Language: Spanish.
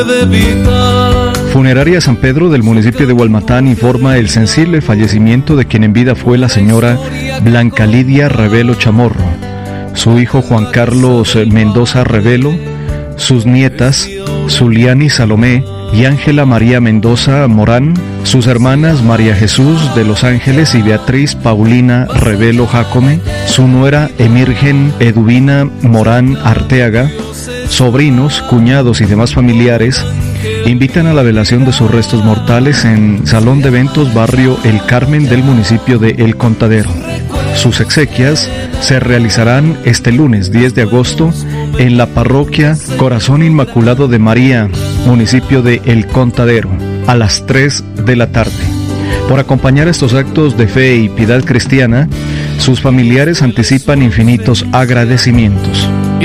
Funeraria San Pedro del municipio de Hualmatán informa el sensible fallecimiento de quien en vida fue la señora Blanca Lidia Revelo Chamorro, su hijo Juan Carlos Mendoza Revelo, sus nietas Zuliani Salomé y Ángela María Mendoza Morán, sus hermanas María Jesús de Los Ángeles y Beatriz Paulina Revelo Jacome, su nuera Emirgen Eduvina Morán Arteaga, sobrinos, cuñados y demás familiares invitan a la velación de sus restos mortales en Salón de Eventos Barrio El Carmen del municipio de El Contadero. Sus exequias se realizarán este lunes 10 de agosto en la parroquia Corazón Inmaculado de María, municipio de El Contadero, a las 3 de la tarde. Por acompañar estos actos de fe y piedad cristiana, sus familiares anticipan infinitos agradecimientos.